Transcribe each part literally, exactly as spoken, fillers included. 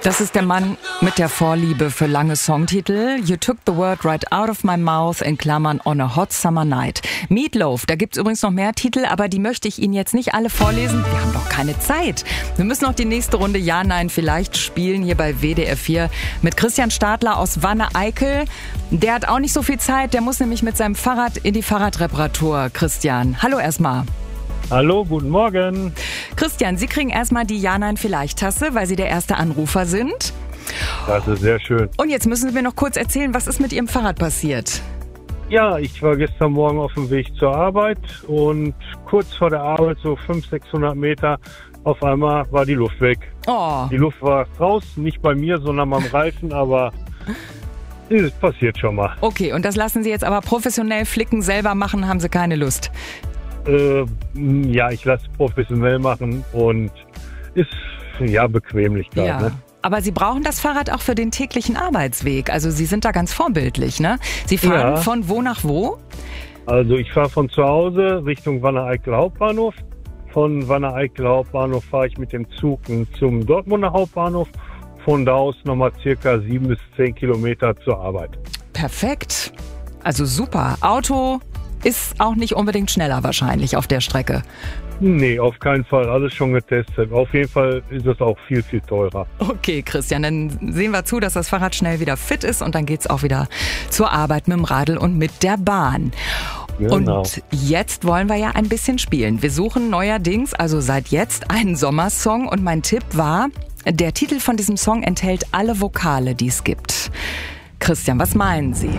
Das ist der Mann mit der Vorliebe für lange Songtitel. You took the word right out of my mouth, in Klammern on a hot summer night. Meatloaf, da gibt's übrigens noch mehr Titel, aber die möchte ich Ihnen jetzt nicht alle vorlesen. Wir haben doch keine Zeit. Wir müssen noch die nächste Runde Ja, Nein, Vielleicht spielen hier bei W D R vier mit Christian Stadler aus Wanne-Eickel. Der hat auch nicht so viel Zeit, der muss nämlich mit seinem Fahrrad in die Fahrradreparatur. Christian, hallo erstmal. Hallo, guten Morgen. Christian, Sie kriegen erstmal die Ja-Nein-Vielleicht-Tasse, weil Sie der erste Anrufer sind. Das ist sehr schön. Und jetzt müssen Sie mir noch kurz erzählen, was ist mit Ihrem Fahrrad passiert? Ja, ich war gestern Morgen auf dem Weg zur Arbeit und kurz vor der Arbeit, so fünfhundert, sechshundert Meter, auf einmal war die Luft weg. Oh. Die Luft war raus, nicht bei mir, sondern beim Reifen, aber es passiert schon mal. Okay, und das lassen Sie jetzt aber professionell flicken, selber machen, haben Sie keine Lust? Äh, ja, ich lasse es professionell machen und ist ja Bequemlichkeit. Ja. Ne? Aber Sie brauchen das Fahrrad auch für den täglichen Arbeitsweg. Also Sie sind da ganz vorbildlich, ne? Sie fahren Ja. von wo nach wo? Also ich fahre von zu Hause Richtung Wanne-Eickel Hauptbahnhof. Von Wanne-Eickel Hauptbahnhof fahre ich mit dem Zug zum Dortmunder Hauptbahnhof. Von da aus nochmal circa sieben bis zehn Kilometer zur Arbeit. Perfekt. Also super. Auto ist auch nicht unbedingt schneller wahrscheinlich auf der Strecke. Nee, auf keinen Fall. Alles schon getestet. Auf jeden Fall ist es auch viel, viel teurer. Okay, Christian, dann sehen wir zu, dass das Fahrrad schnell wieder fit ist und dann geht's auch wieder zur Arbeit mit dem Radl und mit der Bahn. Genau. Und jetzt wollen wir ja ein bisschen spielen. Wir suchen neuerdings, also seit jetzt, einen Sommersong und mein Tipp war, der Titel von diesem Song enthält alle Vokale, die es gibt. Christian, was meinen Sie?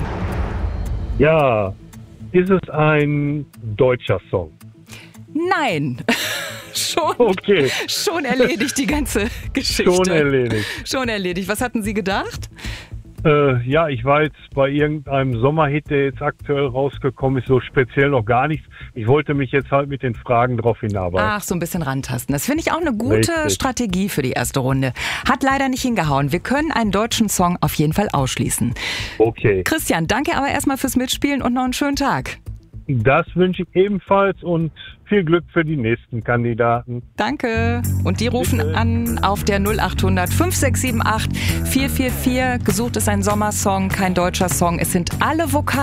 Ja, ist es ein deutscher Song? Nein. Schon, Okay. schon erledigt die ganze Geschichte. Schon erledigt. Schon erledigt. Was hatten Sie gedacht? Äh, ja, ich war jetzt bei irgendeinem Sommerhit, der jetzt aktuell rausgekommen ist, so speziell noch gar nichts. Ich wollte mich jetzt halt mit den Fragen drauf hinarbeiten. Ach, so ein bisschen rantasten. Das finde ich auch eine gute Richtig. Strategie für die erste Runde. Hat leider nicht hingehauen. Wir können einen deutschen Song auf jeden Fall ausschließen. Okay. Christian, danke aber erstmal fürs Mitspielen und noch einen schönen Tag. Das wünsche ich ebenfalls und viel Glück für die nächsten Kandidaten. Danke. Und die rufen Bitte. an auf der null acht hundert fünf sechs sieben acht vier vier vier. Gesucht ist ein Sommersong, kein deutscher Song. Es sind alle Vokale.